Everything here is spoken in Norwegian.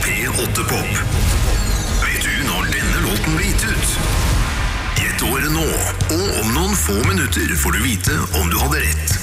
P8 Pop. Vet du når denne låten ble gitt ut? Gjett året nå, og om noen få minutter får du vite om du hadde rett